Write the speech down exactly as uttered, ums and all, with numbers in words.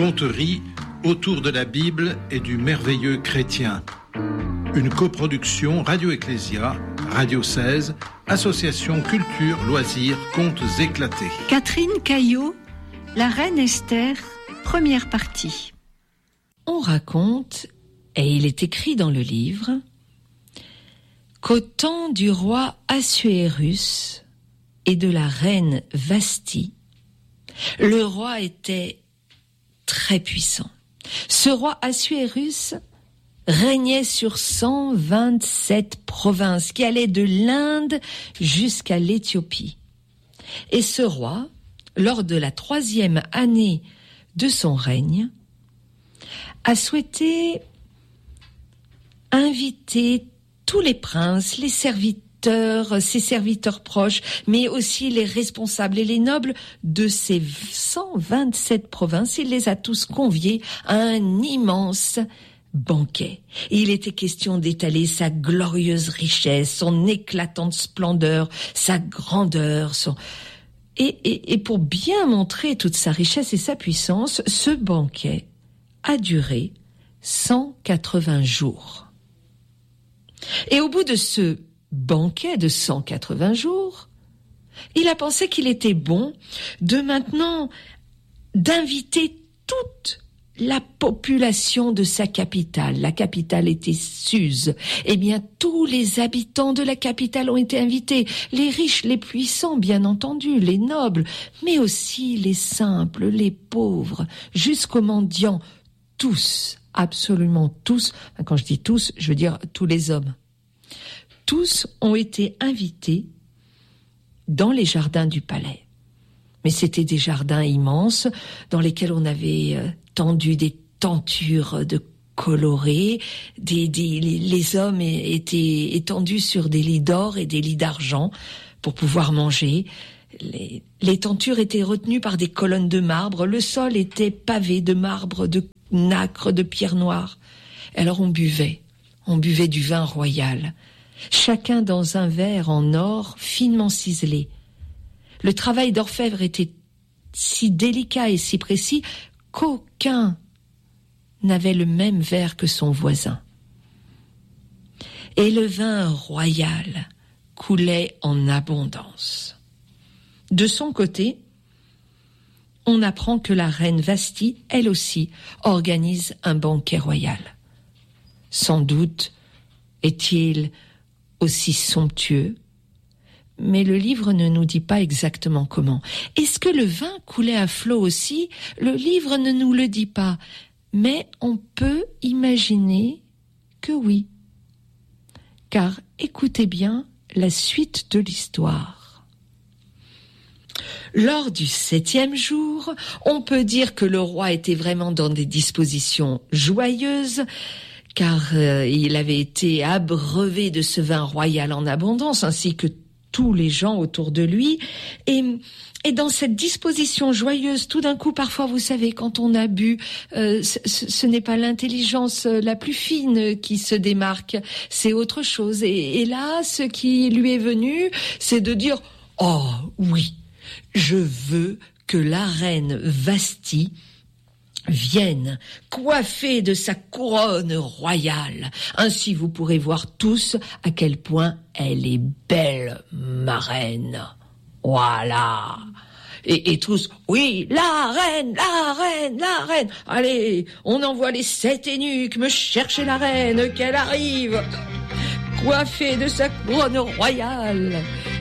conteries autour de la Bible et du merveilleux chrétien. Une coproduction Radio Ecclésia, Radio seize, Association Culture, Loisirs, Contes éclatés. Catherine Caillot, La Reine Esther, première partie. On raconte, et il est écrit dans le livre, qu'au temps du roi Assuérus et de la reine Vasthi, le roi était très puissant. Ce roi Assuérus régnait sur cent vingt-sept provinces qui allaient de l'Inde jusqu'à l'Éthiopie. Et ce roi, lors de la troisième année de son règne, a souhaité inviter tous les princes, les serviteurs, ses serviteurs proches, mais aussi les responsables et les nobles de ces cent vingt-sept provinces. Il les a tous conviés à un immense banquet. Et il était question d'étaler sa glorieuse richesse, son éclatante splendeur, sa grandeur, son... Et, et, et pour bien montrer toute sa richesse et sa puissance, ce banquet a duré cent quatre-vingts jours. Et au bout de ce banquet de cent quatre-vingts jours, il a pensé qu'il était bon de maintenant d'inviter toute la population de sa capitale. La capitale était Suse. Eh bien, tous les habitants de la capitale ont été invités. Les riches, les puissants, bien entendu, les nobles, mais aussi les simples, les pauvres, jusqu'aux mendiants. Tous, absolument tous, quand je dis tous, je veux dire tous les hommes. Tous ont été invités dans les jardins du palais. Mais c'était des jardins immenses dans lesquels on avait euh, tendu des tentures de colorées. Des, des, les, les hommes étaient étendus sur des lits d'or et des lits d'argent pour pouvoir manger. Les, les tentures étaient retenues par des colonnes de marbre. Le sol était pavé de marbre, de nacre, de pierre noire. Alors on buvait, on buvait du vin royal, chacun dans un verre en or finement ciselé. Le travail d'orfèvre était si délicat et si précis qu'aucun n'avait le même verre que son voisin. Et le vin royal coulait en abondance. De son côté, on apprend que la reine Vasthi, elle aussi, organise un banquet royal. Sans doute est-il aussi somptueux, mais le livre ne nous dit pas exactement comment. Est-ce que le vin coulait à flot aussi ? Le livre ne nous le dit pas, mais on peut imaginer que oui. Car écoutez bien la suite de l'histoire. Lors du septième jour, on peut dire que le roi était vraiment dans des dispositions joyeuses, car euh, il avait été abreuvé de ce vin royal en abondance, ainsi que tous les gens autour de lui. Et, et dans cette disposition joyeuse, tout d'un coup, parfois, vous savez, quand on a bu, euh, ce, ce n'est pas l'intelligence la plus fine qui se démarque, c'est autre chose. Et, et là, ce qui lui est venu, c'est de dire « Oh oui, je veux que la reine Vasthi vienne, coiffée de sa couronne royale. Ainsi, vous pourrez voir tous à quel point elle est belle, ma reine. Voilà. » Et, et tous, oui, la reine, la reine, la reine. Allez, on envoie les sept eunuques me chercher la reine, qu'elle arrive, coiffée de sa couronne royale.